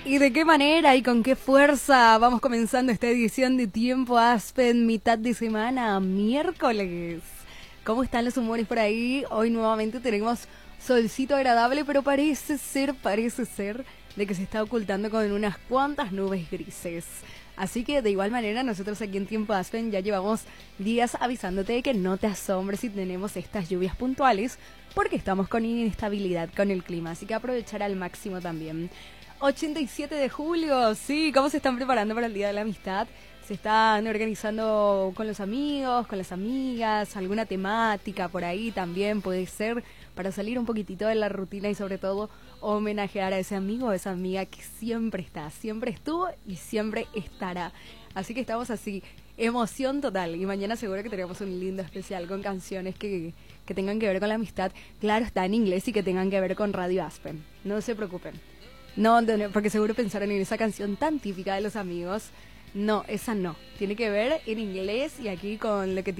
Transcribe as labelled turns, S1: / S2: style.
S1: ¿Y de qué manera y con qué fuerza vamos comenzando esta edición de Tiempo Aspen, mitad de semana, miércoles? ¿Cómo están los humores por ahí? Hoy nuevamente tenemos solcito agradable, pero parece ser de que se está ocultando con unas cuantas nubes grises. Así que de igual manera nosotros aquí en Tiempo Aspen ya llevamos días avisándote de que no te asombres si tenemos estas lluvias puntuales, porque estamos con inestabilidad con el clima, así que aprovechar al máximo también. 87 de julio, sí, ¿cómo se están preparando para el Día de la Amistad? Se están organizando con los amigos, con las amigas, alguna temática por ahí también puede ser para salir un poquitito de la rutina y sobre todo homenajear a ese amigo o esa amiga que siempre está, siempre estuvo y siempre estará. Así que estamos así, emoción total, y mañana seguro que tenemos un lindo especial con canciones que tengan que ver con la amistad. Claro, está en inglés y que tengan que ver con Radio Aspen, no se preocupen. No, porque seguro pensaron en esa canción tan típica de los amigos. No, esa no. Tiene que ver en inglés y aquí con lo que